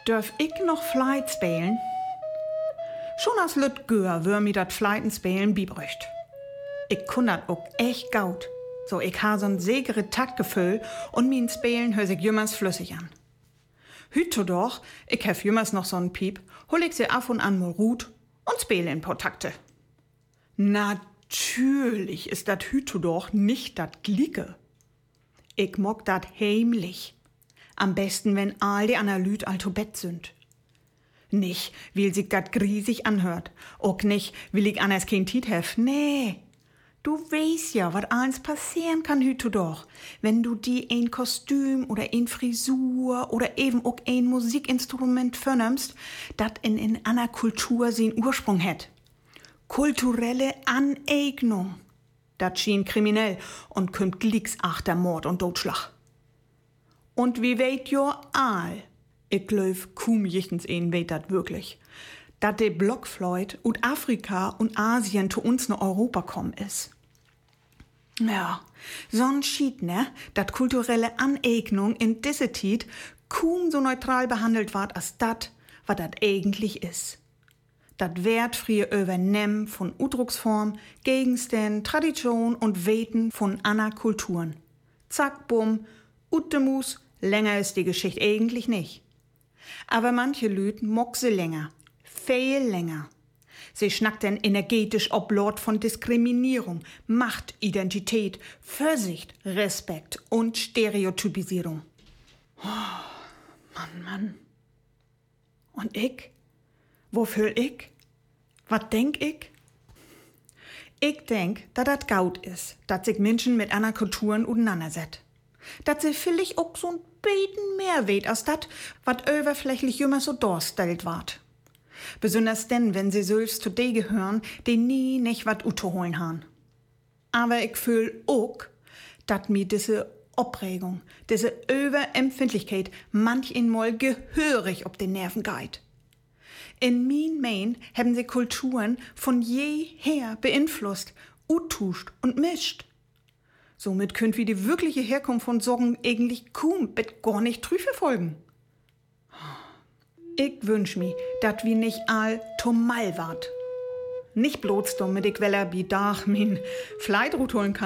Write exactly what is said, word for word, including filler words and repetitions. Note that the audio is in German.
Dürf ich noch Fleit spielen? Schon als Lütgör wür mi dat Fleiten spielen bibrächt. Ich kun dat auch echt gaut. So, ich ha so'n segere Taktgefühl und min Spielen hör sich jümmers flüssig an. Hüto doch, ich hef jümmers noch so'n Piep, hol ich sie af und an mal Rut und spiele in paar Takte. Natürlich ist dat Hüto doch nicht dat Glicke. Ich mock dat heimlich. Am besten, wenn all die Analyt alto Bett sind. Nicht, weil sich dat griesig anhört. Auch nicht, weil ich anders kein Tiet hef. Nee. Du weißt ja, was alles passieren kann hüto doch, wenn du die ein Kostüm oder ein Frisur oder eben auch ein Musikinstrument vernimmst, dat in, in einer Kultur seinen Ursprung hat. Kulturelle Aneignung. Dat schien kriminell und kümmt glicks achter Mord und Totschlag. Und wie weht jo all? Ich glaub, kaum jichtens een weht dat wirklich. Dat de Blockfleut ut Afrika und Asien zu uns nach Europa kommen is. Ja, so'n Schied, ne, dat kulturelle Aneignung in diese Tiet kaum so neutral behandelt ward als dat, was dat eigentlich is. Dat wertfrie Übernehmen von Udrucksform, Gegenständen, Tradition und Weten von aner Kulturen. Zack, bumm, Uttemus, länger ist die Geschichte eigentlich nicht. Aber manche Lüd mock sie länger, viel länger. Sie schnackt denn energetisch ob Lord von Diskriminierung, Macht, Identität, Vorsicht, Respekt und Stereotypisierung. Oh, Mann, Mann. Und ich? Wofür ich? Was denk ich? Ich denk, dass das gaut is, dass sich Menschen mit anderen Kulturen auseinanderset. Dass sie vielleicht auch so ein bisschen mehr weht als dat, was oberflächlich immer so darstellt ward. Besonders denn, wenn sie selbst zu de gehören, die nie nicht wat utoholen han. Aber ich fühl auch, dass mir diese Aufregung, diese Überempfindlichkeit manch einmal gehörig ob den Nerven geht. In min Main haben sie Kulturen von jeher beeinflusst, utuscht und mischt. Somit könnt wir die wirkliche Herkunft von Sorgen eigentlich kaum bet gar nicht trü verfolgen. Ich wünsch mi, dat wir nicht all tomal wart. Nicht bloß damit ich weller bi dach min Fleitrut holen kann.